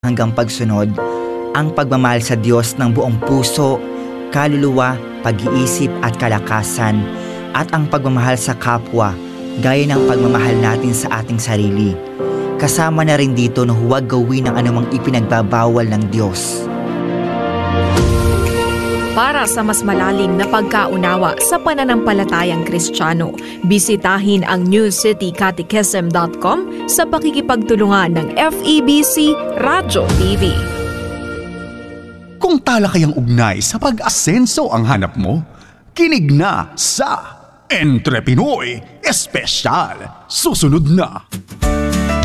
hanggang pagsunod, ang pagmamahal sa Diyos ng buong puso, kaluluwa, pag-iisip at kalakasan, at ang pagmamahal sa kapwa, gaya ng pagmamahal natin sa ating sarili. Kasama na rin dito na huwag gawin ang anumang ipinagbabawal ng Diyos. Para sa mas malalim na pagkaunawa sa pananampalatayang Kristiyano, bisitahin ang newcitycatechism.com sa pakikipagtulungan ng FEBC Radyo TV. Kung talakayang ugnay sa pag-asenso ang hanap mo, kinig na sa Entre Pinoy Espesyal. Susunod na!